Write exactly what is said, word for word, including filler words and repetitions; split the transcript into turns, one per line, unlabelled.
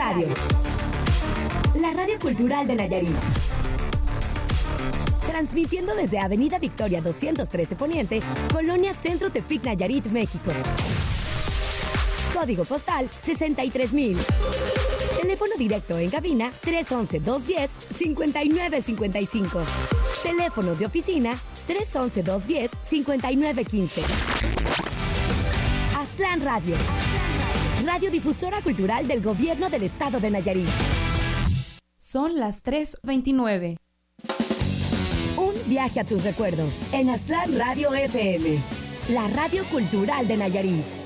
Radio. La radio cultural de Nayarit. Transmitiendo desde Avenida Victoria doscientos trece Poniente, Colonia Centro Tepic, Nayarit, México. Código postal sesenta y tres mil. Teléfono directo en cabina tres once, dos diez, cincuenta y nueve cincuenta y cinco. Teléfonos de oficina tres once, dos diez, cincuenta y nueve quince. Aztlán Radio. Radio Difusora Cultural del Gobierno del Estado de Nayarit.
Son las tres veintinueve.
Un viaje a tus recuerdos en Aztlán Radio F M, la radio cultural de Nayarit.